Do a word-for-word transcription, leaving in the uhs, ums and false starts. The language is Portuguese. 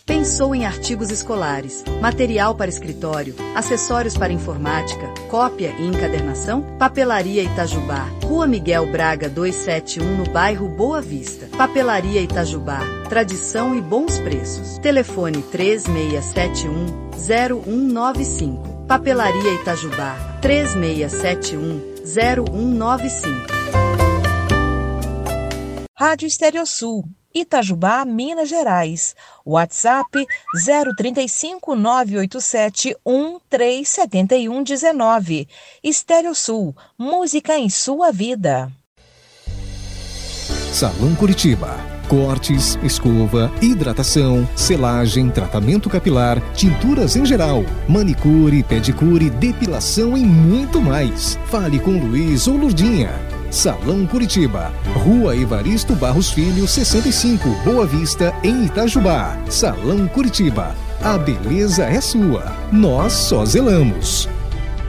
Pensou em artigos escolares, material para escritório, acessórios para informática, cópia e encadernação? Papelaria Itajubá, Rua Miguel Braga duzentos e setenta e um, no bairro Boa Vista. Papelaria Itajubá, tradição e bons preços. Telefone três seis sete um, zero um nove cinco. Papelaria Itajubá, três seis sete um, zero um nove cinco. Rádio Estereosul, Itajubá, Minas Gerais. WhatsApp zero trinta e cinco, nove oito sete, um três sete um um nove. Estereosul, música em sua vida. Salão Curitiba. Cortes, escova, hidratação, selagem, tratamento capilar, tinturas em geral, manicure, pedicure, depilação e muito mais. Fale com Luiz ou Lurdinha. Salão Curitiba, Rua Evaristo Barros Filho, sessenta e cinco, Boa Vista, em Itajubá. Salão Curitiba, a beleza é sua, nós só zelamos.